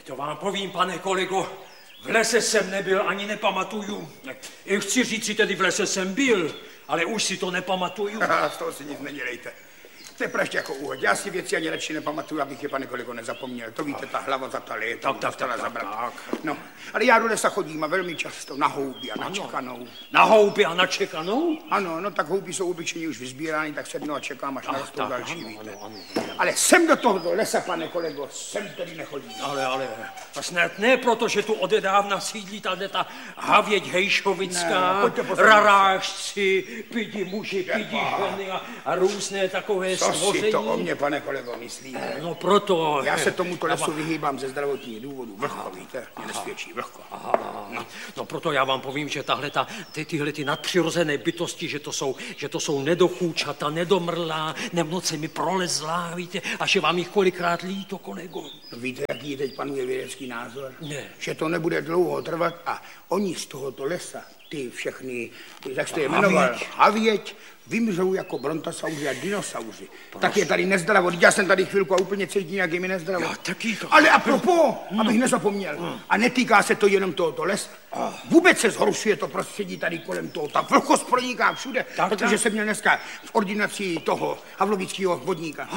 To vám povím, pane kolego, v lese jsem nebyl, ani nepamatuju. Chci říct si tedy, v lese jsem byl, ale už si to nepamatuju. Z toho si nic nedělejte. To je praště jako úhod. Já si věci ani radši nepamatuju, abych je, pane kolego, nezapomněl. To víte, ta hlava za ta léta. Tak. No, ale já do lesa chodím a velmi často na houby a na čekanou. Na houby a na čekanou? Ano, no tak houby jsou obyčejně už vyzbírány, tak sednu a čekám, až narostou další, víte. Ano. Ale sem do tohoto lesa, pane kolego, sem tedy nechodím. Ale, snad ne, protože tu odedávna sídlí ta havěť hejšovická, rarážci, pidi muži, pidi ženy a různé takové Co stvoření. si to o mě, pane kolego, myslíte? No proto... Já se tomuto lesu vyhýbám ze zdravotních důvodů. Vlhko, víte, mě nesvědčí, vlhko. No proto já vám povím, že tyhle nadpřirozené bytosti, že to jsou nedochůčata, nedomrlá, nemnoce mi prolezlá, víte, a že vám jich kolikrát líto, kolego. Víte, jaký teď panuje vědecký názor? Ne. Že to nebude dlouho trvat a oni z tohoto lesa, ty všechny, jak jste je jmenoval, havěť, vymřou jako brontosauři a dinosauři. Tak je tady nezdravo. Já jsem tady chvilku a úplně cítím, jak je mi nezdravo. Já taky to. Ale apropos, abych nezapomněl. A netýká se to jenom tohoto lesa. Vůbec se zhoršuje to prostředí tady kolem toho. Ta vlhkost proniká všude, protože jsem měl dneska v ordinaci toho havlovického vodníka.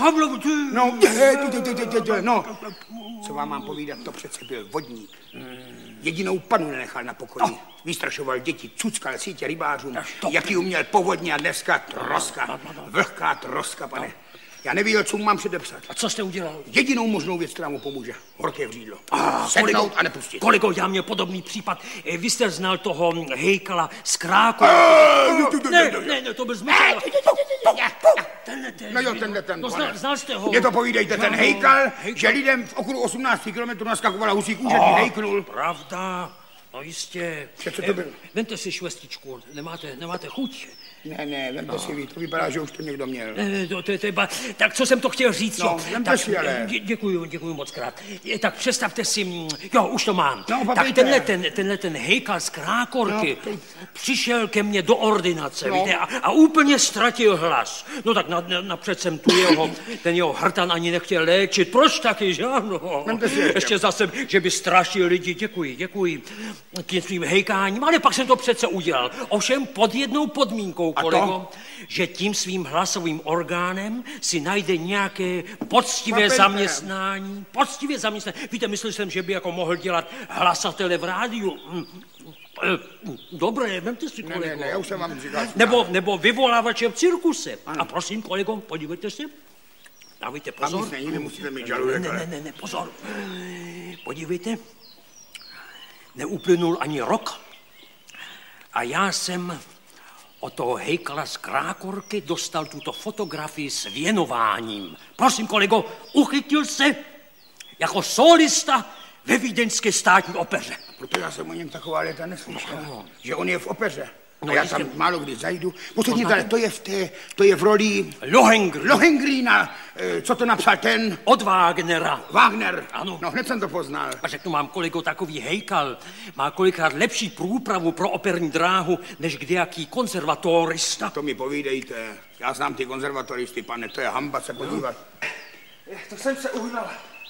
No, co vám mám povídat, to přece byl vodník. Jedinou panu nenechal na pokoji. Vystrašoval děti, cuckal sítě rybářům, jaký uměl povodně a dneska troska. Vlhká troska, pane. Já nevěděl, co mu mám předepsat. A co jste udělal? Jedinou možnou věc, která mu pomůže. Horké vřídlo. Sednout a nepustit. Kolego, já měl podobný případ. Vy jste znal toho hejkala z Kráku. Ne, to byl zmysel. No jo, tenhle ten. Znal jste ho? Mně to povídejte, ten hejkal, že lidem v okruhu 18 kilometrů naskakovala husí kůže, hejknul. Pravda, no jistě. Co to bylo? Vemte si švestičku, nemáte chuť? Ne, vemte si vy, to vypadá, že už to někdo měl. Tak co jsem to chtěl říct? No, vemte si ale. Děkuju moc krát. Tak představte si, už to mám. No, tak tenhle ten hejkal z Krákorky přišel ke mně do ordinace, víte, a úplně ztratil hlas. No tak napřed jsem ten jeho hrtan ani nechtěl léčit. Proč taky, že ano? Ještě zase, že by strašil lidi. Děkuji tím svým hejkáním, ale pak jsem to přece udělal. Ovšem pod jednou podmínkou, kolego, že tím svým hlasovým orgánem si najde nějaké poctivé zaměstnání. Víte, myslel jsem, že by jako mohl dělat hlasatele v rádiu. Dobré, vemte si, kolego. Ne, já už jsem vám říkal. Nebo vyvolávače v cirkuse. Ano. A prosím, kolego, podívejte se. Dávejte pozor. Tam nic není, nemusíte mít žaludek. Ne, pozor. Podívejte. Neuplynul ani rok. A já jsem od toho hejkala z Krákorky dostal tuto fotografii s věnováním. Prosím, kolego, uchytil se jako solista ve vídeňské státní opeře. Proto já jsem o něm taková léta neslyšel, že on je v opeře. No, já tam málo kdy zajdu. Posledně ale to je v roli Lohengrína. Co to napsal ten? Od Wagnera. Wagner. Ano. No, hned jsem to poznal. A řeknu vám, kolego, takový hejkal má kolikrát lepší průpravu pro operní dráhu, než kdejaký konzervatorista. To mi povídejte. Já znám ty konzervatoristy, pane, to je hamba se podívat. To jsem se uhnal.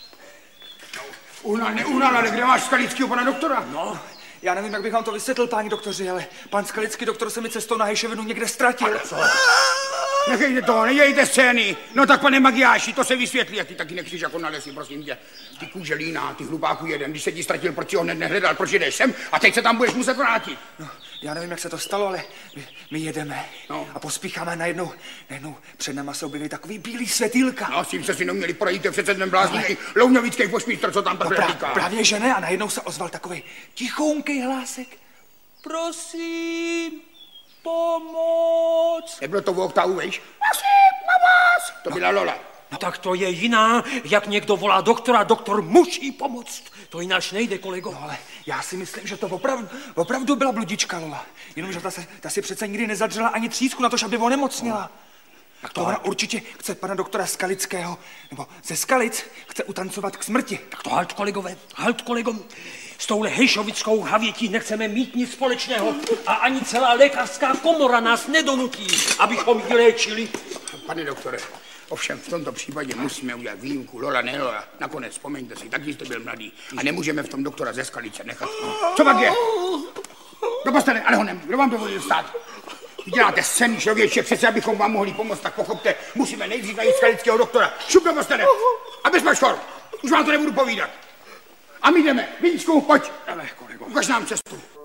Neuhnal, ale kde máš Skalického pana doktora? No, já nevím, jak bych vám to vysvětlil, páni doktoři, ale pan Skalický doktor se mi cestou na Hejšovinu někde ztratil. Nechejte toho, nedělejte scény. No tak, pane Magiáši, to se vysvětlí. A ty taky nechceš jako na lesi, prosím tě. Ty kůželína, ty hlupáku jeden. Když se ti ztratil, proč si ho hned nehledal, proč jdeš sem a teď se tam budeš muset vrátit. No, já nevím, jak se to stalo, ale my jedeme a pospícháme najednou před náma se objeví takový bílý světýlka. No, s tím se si neměli porejít, to je přece ten bláznivý louňovický pošmístr, co tam takhle říká. Právě že ne, a najednou se ozval takový tichounkej hlásek. Prosím, pomoc. Nebylo to v oktávu, vejš? Prosím, pomoc. To byla Lola. No tak to je jiná, jak někdo volá doktora, doktor musí pomoct. To jináč nejde, kolego. No ale já si myslím, že to opravdu byla bludička Lola. Jenomže ta si přece nikdy nezadřela ani třísku na to, aby onemocněla. Tak to ona určitě chce pana doktora Skalického, nebo ze Skalic chce utancovat k smrti. Tak to halt, kolegové, S touhle hejšovickou havětí nechceme mít nic společného a ani celá lékařská komora nás nedonutí, abychom ji léčili. Pane doktore, Ovšem v tomto případě musíme udělat výjimku. Lola, ne Lola. Nakonec, vzpomeňte si, taky jste byl mladý. A nemůžeme v tom doktora ze Skalice nechat. Co pak je? Do postele, ale honem, kdo vám dovolil stát? Vy děláte scény, člověče, přece abychom vám mohli pomoct, tak pochopte, musíme nejdřív najít skalického doktora. Šup do postele a bez maškor. Už vám to nebudu povídat. A my jdeme. Víčku, pojď. Ukaž nám cestu.